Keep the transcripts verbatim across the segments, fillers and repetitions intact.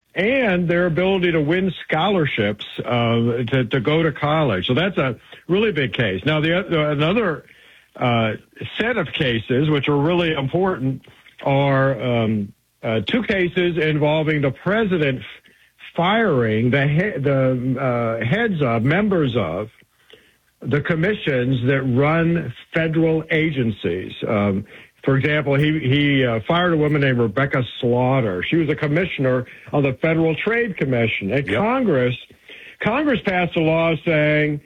and their ability to win scholarships uh, to, to go to college. So that's a really big case. Now, the uh, another uh, set of cases, which are really important, are um, uh, two cases involving the president firing the he- the uh, heads of, members of, the commissions that run federal agencies. Um, for example, he, he uh, fired a woman named Rebecca Slaughter. She was a commissioner on the Federal Trade Commission. And Yep. Congress, Congress passed a law saying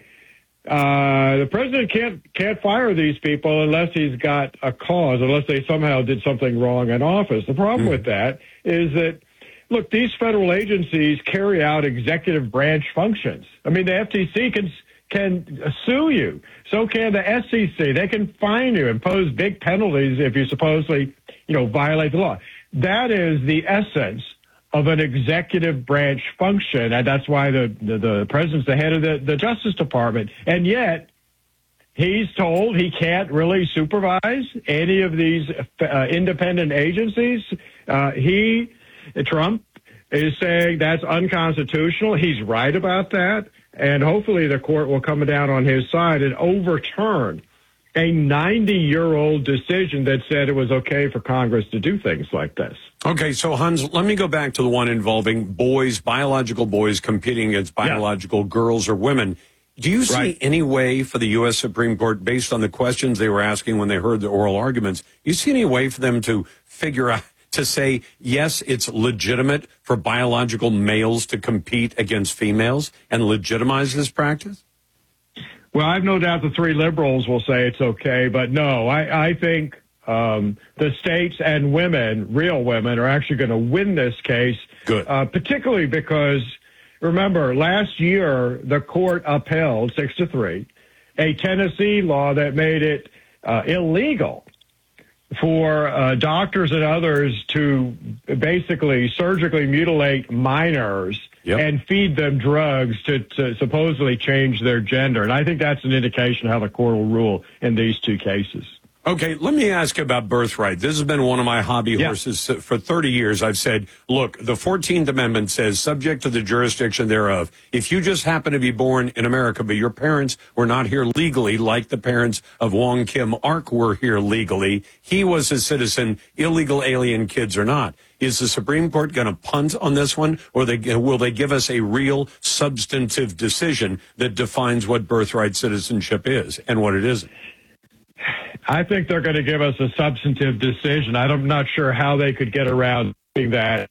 uh, the president can't can't fire these people unless he's got a cause, unless they somehow did something wrong in office. The problem mm. with that is that, look, these federal agencies carry out executive branch functions. I mean, the F T C can can sue you. So can the S E C. They can fine you, impose big penalties if you supposedly, you know, violate the law. That is the essence of an executive branch function, and that's why the, the, the president's the head of the, the Justice Department. And yet, he's told he can't really supervise any of these uh, independent agencies. Uh, he, Trump, is saying that's unconstitutional. He's right about that. And hopefully the court will come down on his side and overturn a ninety-year-old decision that said it was okay for Congress to do things like this. Okay, so Hans, let me go back to the one involving boys, biological boys competing against biological yeah. girls or women. Do you see right. any way for the U S Supreme Court, based on the questions they were asking when they heard the oral arguments, you see any way for them to figure out, to say, yes, it's legitimate for biological males to compete against females and legitimize this practice? Well, I have no doubt the three liberals will say it's okay, but no, I, I think um, the states and women, real women, are actually going to win this case. Good. Uh, particularly because, remember, last year the court upheld six to three a Tennessee law that made it uh, illegal for uh, doctors and others to basically surgically mutilate minors yep. and feed them drugs to, to supposedly change their gender. And I think that's an indication how the court will rule in these two cases. Okay, let me ask about birthright. This has been one of my hobby yeah. horses for thirty years. I've said, look, the fourteenth Amendment says, subject to the jurisdiction thereof, if you just happen to be born in America, but your parents were not here legally, like the parents of Wong Kim Ark were here legally, he was a citizen, illegal alien kids or not. Is the Supreme Court going to punt on this one, or they, will they give us a real substantive decision that defines what birthright citizenship is and what it isn't? I think they're going to give us a substantive decision. I'm not sure how they could get around doing that.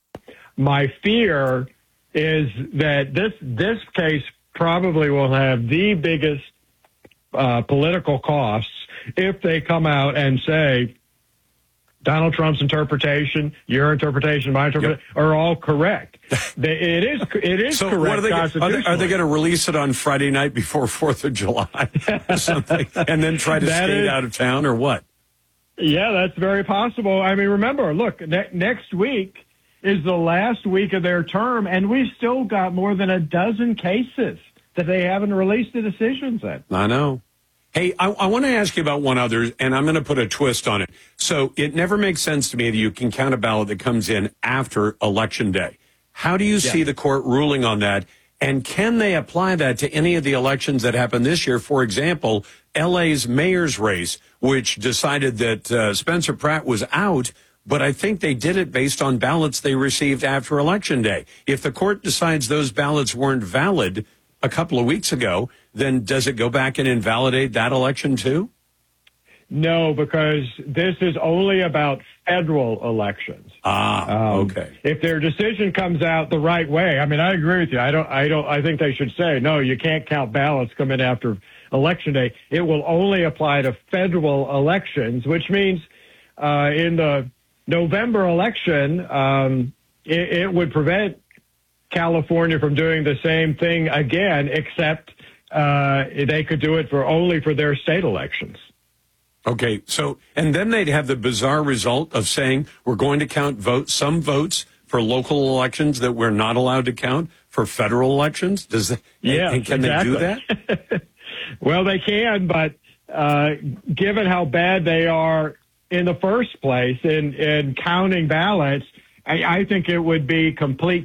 My fear is that this this case probably will have the biggest uh, political costs if they come out and say Donald Trump's interpretation, your interpretation, my interpretation, yep. are all correct. They, it is it is so correct. What are they, constitutionally. Are, are they going to release it on Friday night before Fourth of July or something, and then try to that skate is, out of town, or what? Yeah, that's very possible. I mean, remember, look, ne- next week is the last week of their term, and we've still got more than a dozen cases that they haven't released the decisions in. I know. Hey, I, I want to ask you about one other, and I'm going to put a twist on it. So it never makes sense to me that you can count a ballot that comes in after Election Day. How do you yeah. see the court ruling on that? And can they apply that to any of the elections that happened this year? For example, L A's mayor's race, which decided that uh, Spencer Pratt was out, but I think they did it based on ballots they received after Election Day. If the court decides those ballots weren't valid a couple of weeks ago, then does it go back and invalidate that election too? No, because this is only about federal elections. Ah, um, okay. If their decision comes out the right way, I mean, I agree with you. I don't, I don't, I think they should say, no, you can't count ballots coming after Election Day. It will only apply to federal elections, which means uh, in the November election, um, it, it would prevent California from doing the same thing again, except uh, they could do it for only for their state elections. Okay, so, and then they'd have the bizarre result of saying we're going to count votes, some votes for local elections that we're not allowed to count for federal elections. Does that, yeah, and can exactly. they do that? Well, they can, but uh, given how bad they are in the first place in, in counting ballots, I, I think it would be complete